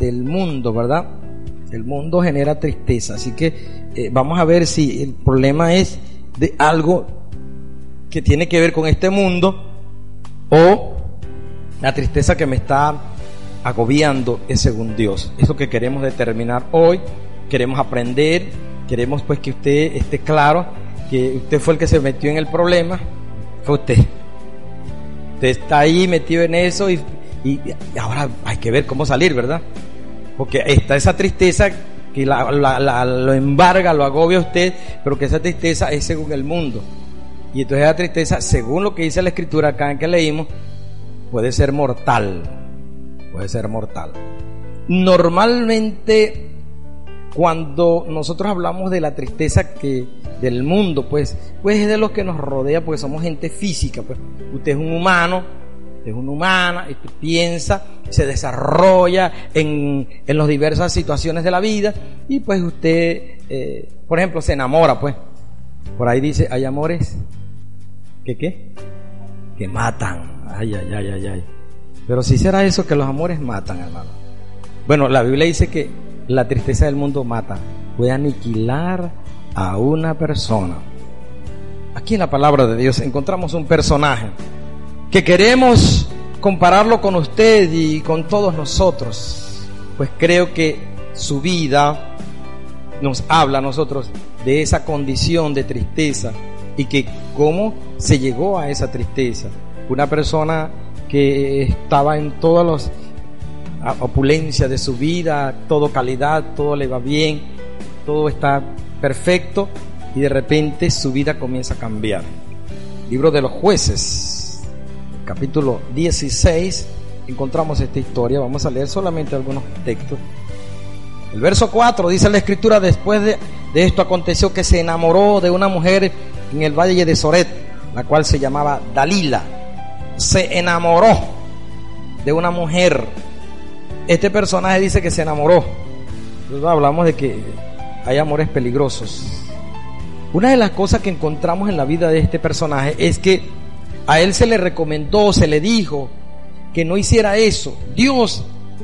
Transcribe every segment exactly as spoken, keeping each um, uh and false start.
del mundo, ¿verdad? El mundo genera tristeza, así que eh, vamos a ver si el problema es de algo que tiene que ver con este mundo o la tristeza que me está agobiando es según Dios. Es lo que queremos determinar hoy. Queremos aprender, queremos pues que usted esté claro que usted fue el que se metió en el problema, fue usted. Usted está ahí metido en eso y, y, y ahora hay que ver cómo salir, ¿verdad? Porque está esa tristeza que la, la, la, lo embarga, lo agobia a usted, pero que esa tristeza es según el mundo. Y entonces esa tristeza, según lo que dice la Escritura acá en que leímos, puede ser mortal. Puede ser mortal. Normalmente, cuando nosotros hablamos de la tristeza que del mundo, pues, pues es de los que nos rodea, porque somos gente física. Pues usted es un humano. Es una humana, este, piensa, se desarrolla en, en las diversas situaciones de la vida y pues usted, eh, por ejemplo, se enamora, pues. Por ahí dice, hay amores que qué, que matan. Ay, ay, ay, ay, ay. Pero si será eso que los amores matan, hermano. Bueno, la Biblia dice que la tristeza del mundo mata, puede aniquilar a una persona. Aquí en la palabra de Dios encontramos un personaje que queremos compararlo con usted y con todos nosotros, pues creo que su vida nos habla a nosotros de esa condición de tristeza y que cómo se llegó a esa tristeza. Una persona que estaba en todas las opulencias de su vida, todo calidad, todo le va bien, todo está perfecto y de repente su vida comienza a cambiar. Libro de los Jueces, capítulo dieciséis, encontramos esta historia. Vamos a leer solamente algunos textos. El verso cuatro dice la Escritura: después de, de esto aconteció que se enamoró de una mujer en el valle de Soret, la cual se llamaba Dalila. Se enamoró de una mujer. Este personaje dice que se enamoró. Nosotros hablamos de que hay amores peligrosos. Una de las cosas que encontramos en la vida de este personaje es que a él se le recomendó, se le dijo que no hiciera eso. Dios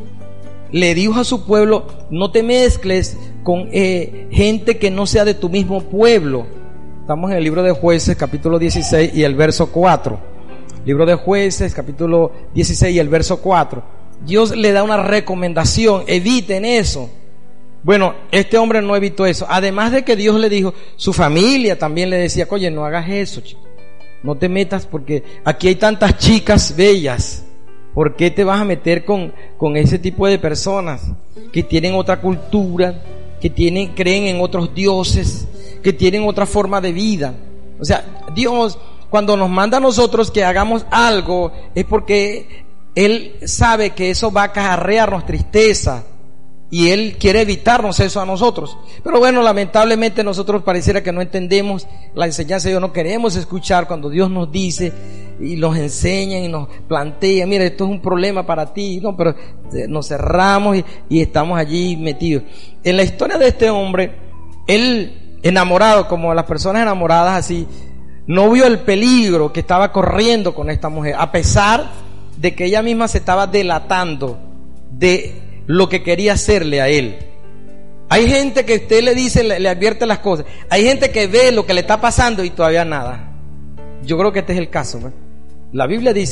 le dijo a su pueblo: no te mezcles con eh, gente que no sea de tu mismo pueblo. Estamos en el libro de Jueces, capítulo dieciséis y el verso cuatro. Libro de Jueces, capítulo dieciséis y el verso cuatro. Dios le da una recomendación: eviten eso. Bueno, este hombre no evitó eso. Además de que Dios le dijo, su familia también le decía: oye, no hagas eso, chico. No te metas porque aquí hay tantas chicas bellas. ¿Por qué te vas a meter con, con ese tipo de personas que tienen otra cultura, que tienen, creen en otros dioses, que tienen otra forma de vida? O sea, Dios, cuando nos manda a nosotros que hagamos algo, es porque Él sabe que eso va a acarrearnos tristeza y Él quiere evitarnos eso a nosotros. Pero bueno, lamentablemente nosotros pareciera que no entendemos la enseñanza de Dios, no queremos escuchar cuando Dios nos dice y nos enseña y nos plantea: mira, esto es un problema para ti. No, pero nos cerramos y, y estamos allí metidos. En la historia de este hombre, él, enamorado, como las personas enamoradas así, no vio el peligro que estaba corriendo con esta mujer, a pesar de que ella misma se estaba delatando de lo que quería hacerle a él. Hay gente que usted le dice, le, le advierte las cosas. Hay gente que ve lo que le está pasando y todavía nada. Yo creo que este es el caso, ¿no? La Biblia dice